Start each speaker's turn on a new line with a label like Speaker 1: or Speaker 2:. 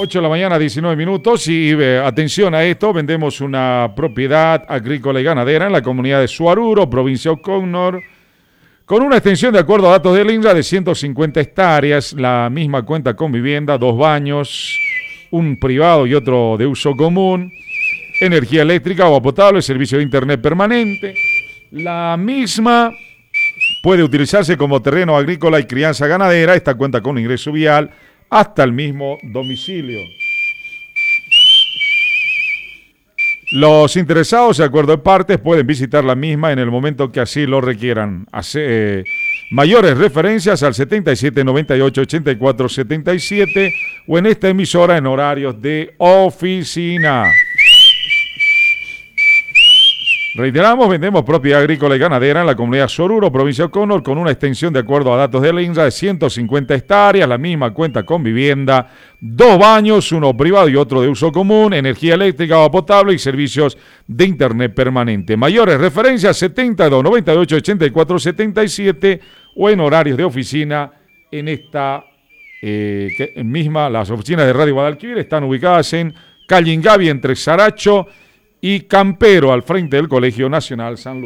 Speaker 1: 8 de la mañana, 19 minutos y atención a esto, vendemos una propiedad agrícola y ganadera en la comunidad de Suaruro, provincia de Oconor, con una extensión de acuerdo a datos del INRA de 150 hectáreas, la misma cuenta con vivienda, 2 baños, un privado y otro de uso común, energía eléctrica, agua potable, servicio de internet permanente. La misma puede utilizarse como terreno agrícola y crianza ganadera, esta cuenta con ingreso vial hasta el mismo domicilio. Los interesados, de acuerdo de partes, pueden visitar la misma en el momento que así lo requieran. Mayores referencias al 77 98 84 77 o en esta emisora en horarios de oficina. Reiteramos, vendemos propiedad agrícola y ganadera en la comunidad Soruro, provincia de Oconor, con una extensión de acuerdo a datos del INRA de 150 hectáreas, la misma cuenta con vivienda, 2 baños, uno privado y otro de uso común, energía eléctrica, agua potable y servicios de internet permanente. Mayores referencias 72 98 84 77 o en horarios de oficina en esta misma, las oficinas de Radio Guadalquivir están ubicadas en calle Ingavi entre Saracho y Campero, al frente del Colegio Nacional San Luis.